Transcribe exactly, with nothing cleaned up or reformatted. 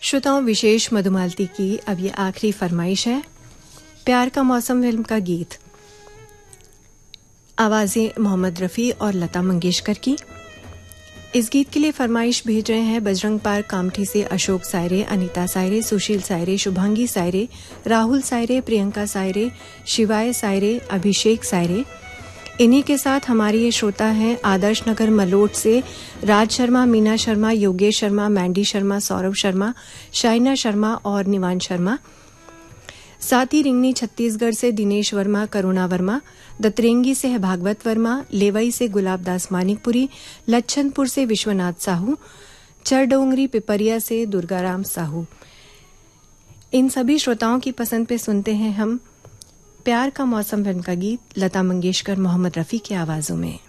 श्रोताओं, विशेष मधुमालती की अब ये आखिरी फरमाइश है। प्यार का मौसम फिल्म का गीत, आवाज़ें मोहम्मद रफ़ी और लता मंगेशकर की। इस गीत के लिए फरमाइश भेज रहे हैं बजरंग पार्क कामठी से अशोक सायरे, अनीता सायरे, सुशील सायरे, शुभांगी सायरे, राहुल सायरे, प्रियंका सायरे, शिवाय सायरे, अभिषेक सायरे। इन्हीं के साथ हमारी ये श्रोता हैं आदर्श नगर मलोट से राज शर्मा, मीना शर्मा, योगेश शर्मा, मैंडी शर्मा, सौरभ शर्मा, शाइना शर्मा और निवान शर्मा। साथ ही रिंगनी छत्तीसगढ़ से दिनेश वर्मा, करुणा वर्मा, दतरेंगी से है भागवत वर्मा, लेवई से गुलाब दास मानिकपुरी, लच्छनपुर से विश्वनाथ साहू, चरडोंगरी पिपरिया से दुर्गाराम साहू। इन सभी श्रोताओं की पसंद पे सुनते हैं हम प्यार का मौसम फिल्म का गीत, लता मंगेशकर, मोहम्मद रफ़ी की आवाज़ों में।